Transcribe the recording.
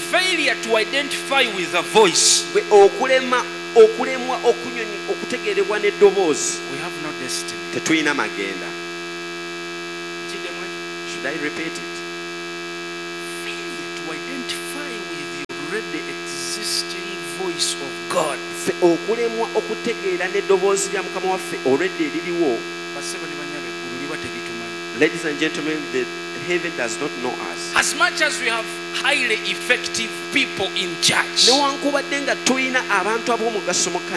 failure to identify with a voice, okulemwa okutegeerebwa n'eddoboozi, we have no destiny. tetulina magenda. Should I repeat it? Failure to identify with the already existing voice of God. Okulemwa okutegeera n'eddoboozi lya Mukama waffe already eririwo. Ladies and gentlemen, the heaven does not know us. As much as we have highly effective people in church, Newankubadde nga tulina abantu ab'omugaso mu